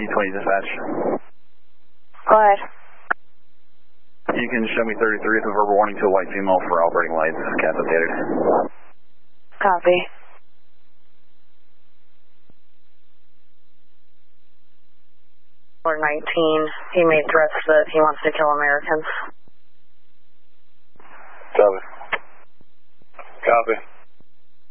D20 dispatch. Go ahead. You can show me 33 with a verbal warning to a white female for operating lights. Cat updated. Copy. Or 19. He made threats that he wants to kill Americans. Copy. Copy.